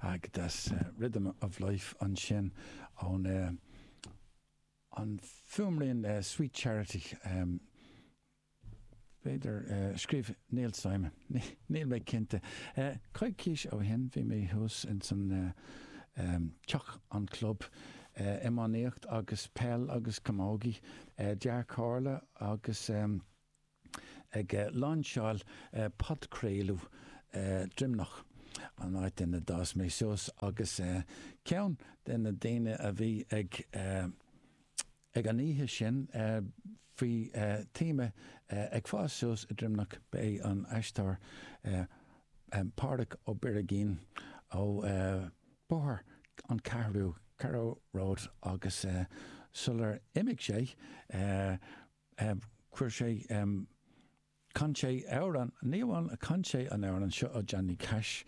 ag das Rhythm of Life an sin an fumrin Sweet Charity Beidir scríb Neil Simon Neil mé cinnte Caid cíis ó hen bhí mé hús in san teach an club imáníocht agus pell agus camági Dear Carla agus ag Lanshail podcréilú drimnach an áit den das mé seos agus ceann den déine a bhí ag an ihe sin frí tíime ag fás seos a drimnach bé an eistar páric ó Birrageen ó bóthar an Carrow Road agus sular imig sé chuir sé can sé éireann níomháin a can sé an éireann seo ó Johnny Cash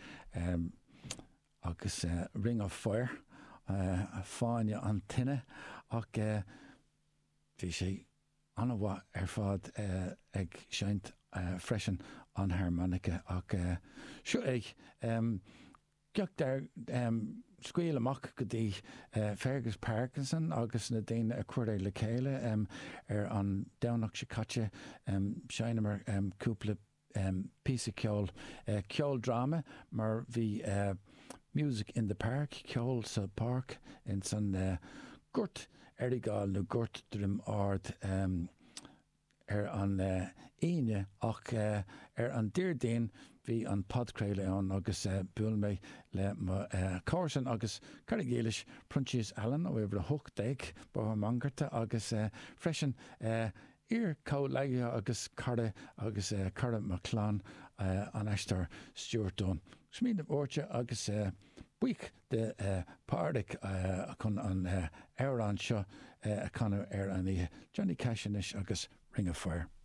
agus Ring of Fire a fáine an tinine ach bhí sé anmha ar fad ag seint freisin an harmonica ach seo ag ceach dar scuil amach go dtí Fergus Parkinson agus na daine a chuir le chéile ar an damhnach se caite seinemar cúpla písa ceol drama mar bhí Music in the Park ceol sa park in san gurt erigáil nó gurt drim ard ar an aine ach ar an dírdéin bhí an podcréile an agus buil mé le cásan agus carigéilis Prunchies Allen ó bhfuil a hochdeig ba mangarta agus freisin ir cá leige agus cara agus cara maclán an eistar Stuart Dunn. Smíad orte agus buich de páric chun an éireann seo a chuna ar an ihe Johnny Cash agus Ring of Fire.